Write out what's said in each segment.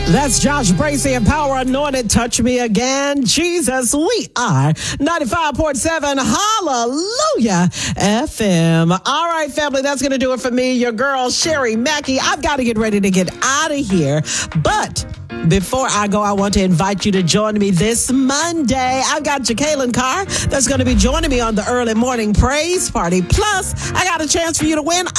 That's Josh Bracey and Power Anointed. Touch me again. Jesus, we are 95.7 Hallelujah FM. All right, family, that's going to do it for me. Your girl, Sherry Mackey. I've got to get ready to get out of here. But before I go, I want to invite you to join me this Monday. I've got Jacqueline Carr that's going to be joining me on the early morning praise party. Plus, I got a chance for you to win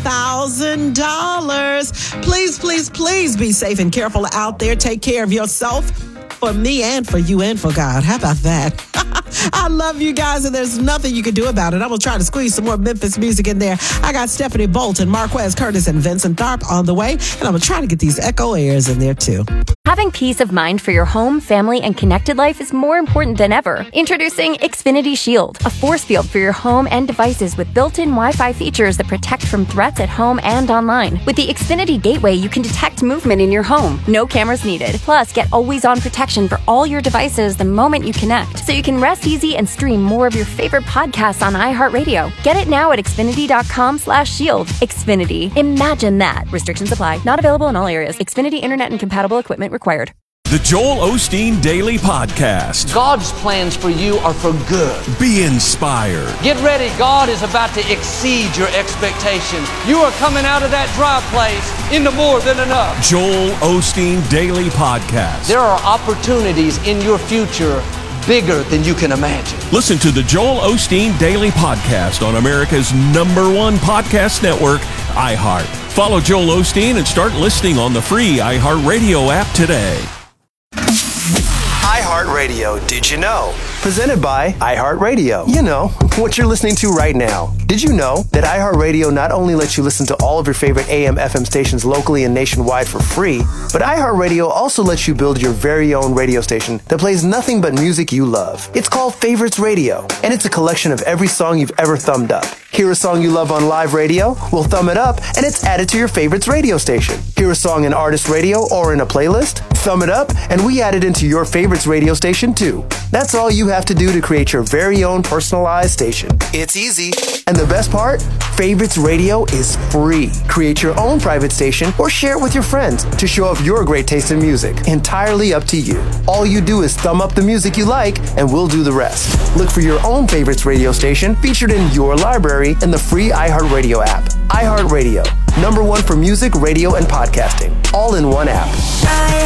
$1,000. Please, please, please be safe and careful out there. Take care of yourself, for me and for you and for God. How about that? I love you guys, and there's nothing you can do about it. I'm going to try to squeeze some more Memphis music in there. I got Stephanie Bolton, Marquez Curtis, and Vincent Tharp on the way, and I'm going to try to get these echo airs in there too. Having peace of mind for your home, family, and connected life is more important than ever. Introducing Xfinity Shield, a force field for your home and devices with built-in Wi-Fi features that protect from threats at home and online. With the Xfinity Gateway, you can detect movement in your home. No cameras needed. Plus, get always-on protection for all your devices the moment you connect, so you can rest easy and stream more of your favorite podcasts on iHeartRadio. Get it now at Xfinity.com/shield. Xfinity. Imagine that. Restrictions apply. Not available in all areas. Xfinity Internet and compatible equipment required. The Joel Osteen Daily Podcast. God's plans for you are for good. Be inspired. Get ready. God is about to exceed your expectations. You are coming out of that dry place into more than enough. Joel Osteen Daily Podcast. There are opportunities in your future bigger than you can imagine. Listen to the Joel Osteen Daily Podcast on America's #1 podcast network, iHeart. Follow Joel Osteen and start listening on the free iHeartRadio app today. iHeartRadio, did you know? Presented by iHeartRadio. You know, what you're listening to right now. Did you know that iHeartRadio not only lets you listen to all of your favorite AM, FM stations locally and nationwide for free, but iHeartRadio also lets you build your very own radio station that plays nothing but music you love. It's called Favorites Radio, and it's a collection of every song you've ever thumbed up. Hear a song you love on live radio? We'll thumb it up, and it's added to your favorites radio station. Hear a song in artist radio or in a playlist? Thumb it up, and we add it into your favorites radio station too. That's all you have to do to create your very own personalized station. It's easy. And the best part? Favorites Radio is free. Create your own private station or share it with your friends to show off your great taste in music. Entirely up to you. All you do is thumb up the music you like, and we'll do the rest. Look for your own favorites radio station featured in your library in the free iHeartRadio app. iHeartRadio, #1 for music, radio, and podcasting. All in one app.